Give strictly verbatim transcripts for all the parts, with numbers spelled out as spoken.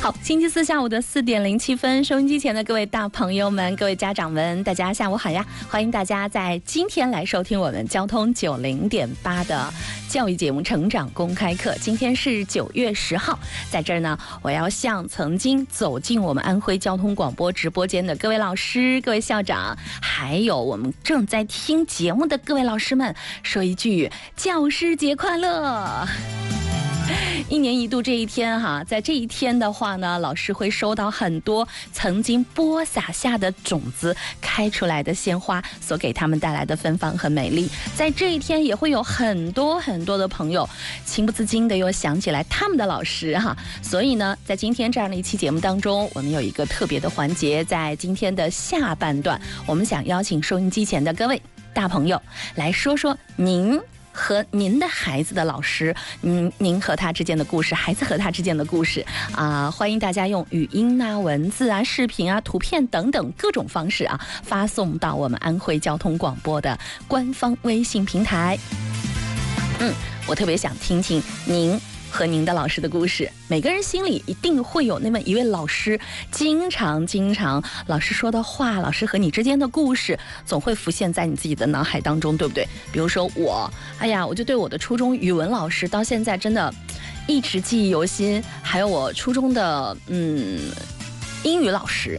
好，星期四下午的四点零七分，收音机前的各位大朋友们、各位家长们，大家下午好呀！欢迎大家在今天来收听我们交通九零点八的教育节目《成长公开课》。今天是九月十号，在这儿呢，我要向曾经走进我们安徽交通广播直播间的各位老师、各位校长，还有我们正在听节目的各位老师们，说一句教师节快乐！一年一度这一天哈，在这一天的话呢，老师会收到很多曾经播撒下的种子开出来的鲜花所给他们带来的芬芳和美丽。在这一天也会有很多很多的朋友情不自禁的又想起来他们的老师哈。所以呢，在今天这样的一期节目当中，我们有一个特别的环节，在今天的下半段，我们想邀请收音机前的各位大朋友来说说您和您的孩子的老师，嗯，您和他之间的故事，孩子和他之间的故事啊、呃，欢迎大家用语音啊、文字啊、视频啊、图片等等各种方式啊，发送到我们安徽交通广播的官方微信平台。嗯，我特别想听听您和您的老师的故事。每个人心里一定会有那么一位老师，经常经常老师说的话，老师和你之间的故事总会浮现在你自己的脑海当中，对不对？比如说我，哎呀，我就对我的初中语文老师到现在真的一直记忆犹新，还有我初中的嗯英语老师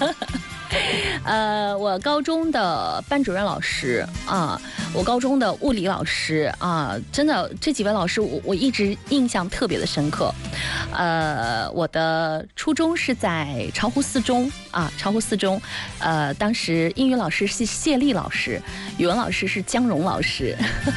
呃，我高中的班主任老师啊，我高中的物理老师啊，真的这几位老师我我一直印象特别的深刻。呃，我的初中是在巢湖四中啊，巢湖四中，呃，当时英语老师是谢丽老师，语文老师是江荣老师。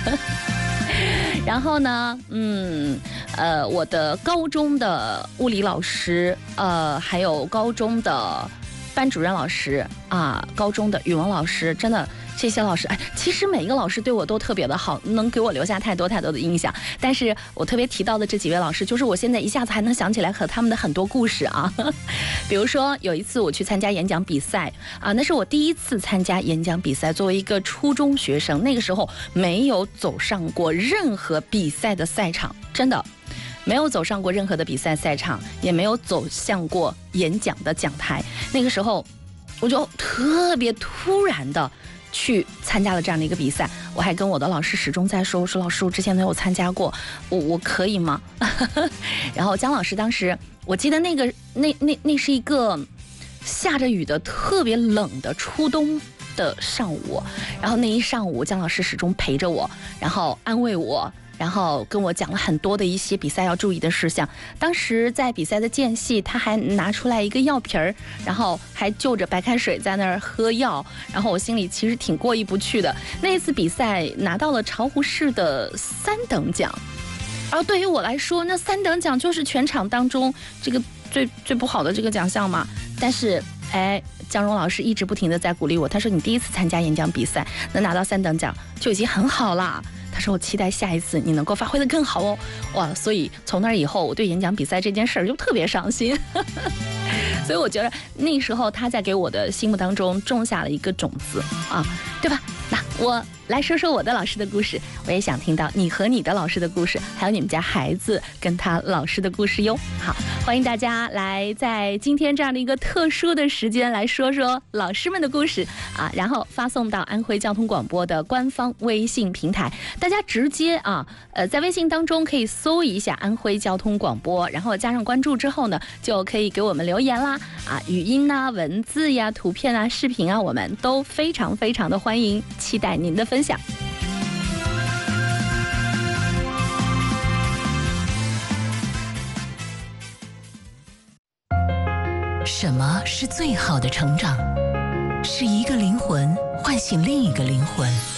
然后呢，嗯，呃，我的高中的物理老师，呃，还有高中的班主任老师啊，高中的语文老师，真的这些老师，哎，其实每一个老师对我都特别的好，能给我留下太多太多的印象。但是我特别提到的这几位老师，就是我现在一下子还能想起来和他们的很多故事啊。比如说有一次我去参加演讲比赛啊，那是我第一次参加演讲比赛，作为一个初中学生，那个时候没有走上过任何比赛的赛场，真的。没有走上过任何的比赛赛场，也没有走向过演讲的讲台。那个时候，我就特别突然的去参加了这样的一个比赛。我还跟我的老师始终在说，我说老师，我之前没有参加过，我我可以吗？然后姜老师当时，我记得那个那那那是一个下着雨的特别冷的初冬的上午，然后那一上午姜老师始终陪着我，然后安慰我，然后跟我讲了很多的一些比赛要注意的事项。当时在比赛的间隙，他还拿出来一个药瓶儿，然后还就着白开水在那儿喝药，然后我心里其实挺过意不去的。那一次比赛拿到了巢湖市的三等奖，而对于我来说，那三等奖就是全场当中这个最最不好的这个奖项嘛。但是哎，江荣老师一直不停的在鼓励我，他说你第一次参加演讲比赛能拿到三等奖就已经很好啦，他说我期待下一次你能够发挥得更好哦。哇，所以从那以后我对演讲比赛这件事儿就特别上心。所以我觉得那时候他在给我的心目当中种下了一个种子啊，对吧？那我来说说我的老师的故事，我也想听到你和你的老师的故事，还有你们家孩子跟他老师的故事哟。好，欢迎大家来在今天这样的一个特殊的时间来说说老师们的故事啊，然后发送到安徽交通广播的官方微信平台，大家直接啊，呃，在微信当中可以搜一下安徽交通广播，然后加上关注之后呢，就可以给我们留言啦啊，语音啊、文字呀、图片啊、视频啊，我们都非常非常的欢迎，期待您的分享。 什么是最好的成长？是一个灵魂唤醒另一个灵魂，